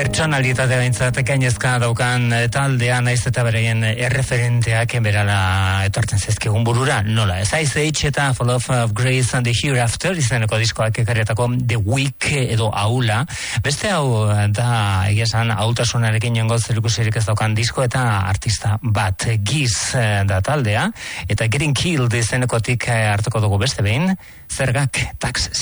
Pertsonalitate behintzat gainezka daukan taldea, naiz eta bereien erreferenteak berala etortzen zezkegun burura, nola. Ez Ice Age eta Full of Grace and the Hereafter izeneko diskoak ekarrietako The Week edo Aula. Beste hau da egiasan ahultasunarekin jongo zerikusirik ez daukan disko eta artista bat Giz da taldea. Eta Getting Killed izenekotik hartuko dugu beste behin, Zergak Tax